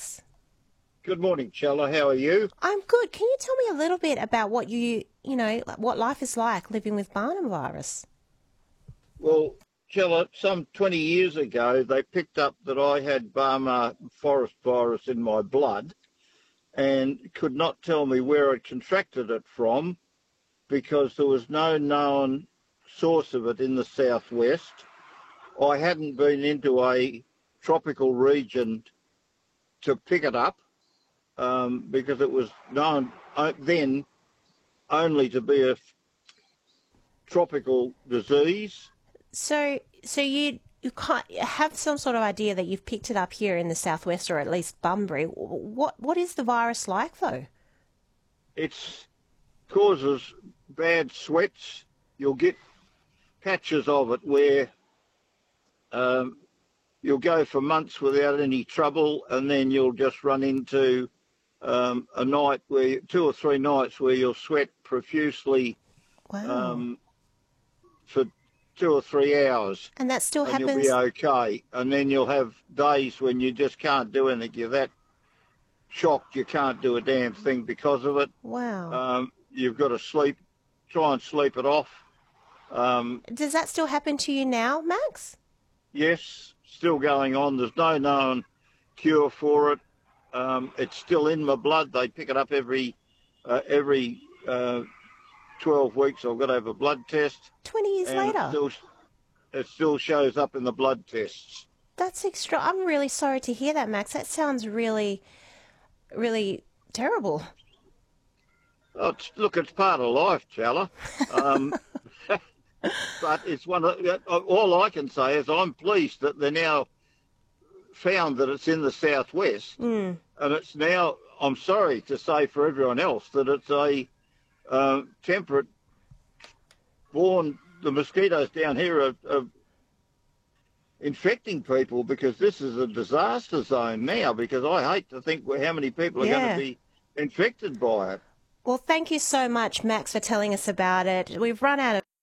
Max. Good morning, Chella. How are you? I'm good. Can you tell me a little bit about what what life is like living with Barnum virus? Well, Chella, some 20 years ago, they picked up that I had Barmah forest virus in my blood and could not tell me where I'd contracted it from because there was no known source of it in the southwest. I hadn't been into a tropical region to pick it up because it was known then only to be a tropical disease. So you can't have some sort of idea that you've picked it up here in the southwest, or at least Bunbury. What is the virus like though? It causes bad sweats. You'll get patches of it where you'll go for months without any trouble, and then you'll just run into a night where 2 or 3 nights where you'll sweat profusely. Wow. For 2 or 3 hours. And that still happens? And you'll be okay. And then you'll have days when you just can't do anything. You're that shocked you can't do a damn thing because of it. Wow. You've got to try and sleep it off. Does that still happen to you now, Max? Yes, still going on. There's no known cure for it. It's still in my blood. They pick it up every 12 weeks. I've got to have a blood test. 20 years later? It still shows up in the blood tests. That's extra. I'm really sorry to hear that, Max. That sounds really, really terrible. Look, it's part of life, Chella. But it's all I can say is I'm pleased that they're now found that it's in the southwest. And it's now, I'm sorry to say for everyone else, that it's a temperate born. The mosquitoes down here are infecting people because this is a disaster zone now, because I hate to think how many people are going to be infected by it. Well, thank you so much, Max, for telling us about it. We've run out of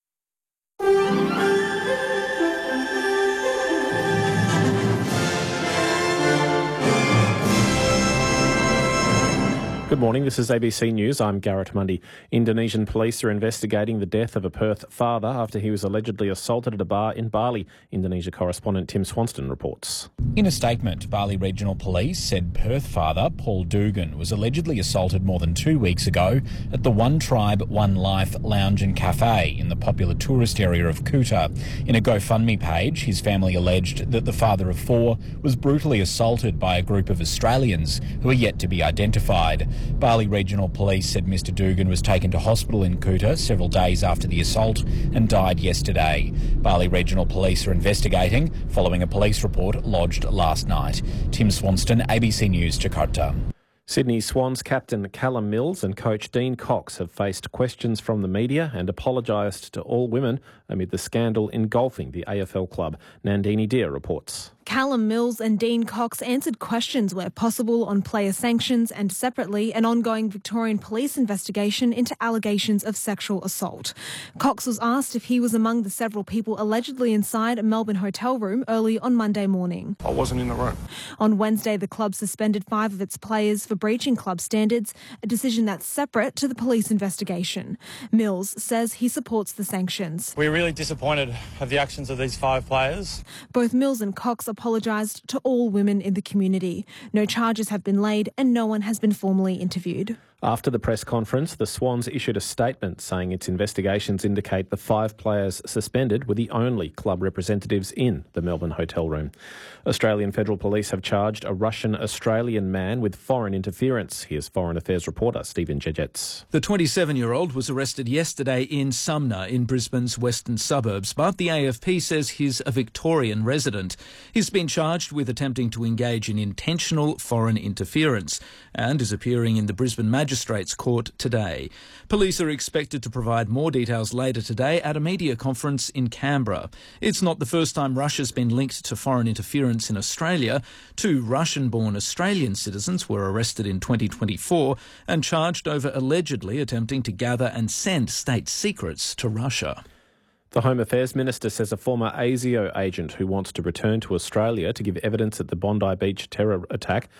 Good morning, this is ABC News. I'm Garrett Mundy. Indonesian police are investigating the death of a Perth father after he was allegedly assaulted at a bar in Bali. Indonesia correspondent Tim Swanston reports. In a statement, Bali Regional Police said Perth father Paul Dugan was allegedly assaulted more than 2 weeks ago at the One Tribe, One Life lounge and cafe in the popular tourist area of Kuta. In a GoFundMe page, his family alleged that the father of 4 was brutally assaulted by a group of Australians who are yet to be identified. Bali Regional Police said Mr Dugan was taken to hospital in Kuta several days after the assault and died yesterday. Bali Regional Police are investigating following a police report lodged last night. Tim Swanston, ABC News, Jakarta. Sydney Swans captain Callum Mills and coach Dean Cox have faced questions from the media and apologised to all women amid the scandal engulfing the AFL club. Nandini Deer reports. Callum Mills and Dean Cox answered questions where possible on player sanctions and, separately, an ongoing Victorian police investigation into allegations of sexual assault. Cox was asked if he was among the several people allegedly inside a Melbourne hotel room early on Monday morning. I wasn't in the room. On Wednesday, the club suspended 5 of its players for breaching club standards, a decision that's separate to the police investigation. Mills says he supports the sanctions. We're really disappointed at the actions of these 5 players. Both Mills and Cox apologised to all women in the community. No charges have been laid and no one has been formally interviewed. After the press conference, the Swans issued a statement saying its investigations indicate the 5 players suspended were the only club representatives in the Melbourne hotel room. Australian Federal Police have charged a Russian-Australian man with foreign interference. Here's Foreign Affairs reporter Stephen Jejets. The 27-year-old was arrested yesterday in Sumner in Brisbane's western suburbs, but the AFP says he's a Victorian resident. He's been charged with attempting to engage in intentional foreign interference and is appearing in the Brisbane Magistrates Court today. Police are expected to provide more details later today at a media conference in Canberra. It's not the first time Russia's been linked to foreign interference in Australia. 2 Russian-born Australian citizens were arrested in 2024 and charged over allegedly attempting to gather and send state secrets to Russia. The Home Affairs Minister says a former ASIO agent who wants to return to Australia to give evidence at the Bondi Beach terror attack